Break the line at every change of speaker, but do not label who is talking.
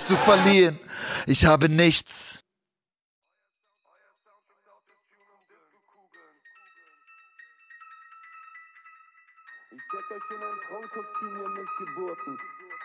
zu verlieren. Ich habe nichts.
Ich steck euch in ein Frauenkostüm, ihr Missgeburten.